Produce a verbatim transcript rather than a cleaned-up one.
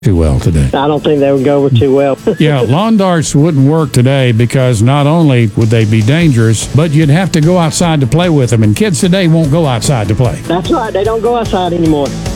too well today. I don't think they would go over too well. Yeah, lawn darts wouldn't work today because not only would they be dangerous, but you'd have to go outside to play with them, and kids today won't go outside to play. That's right. They don't go outside anymore.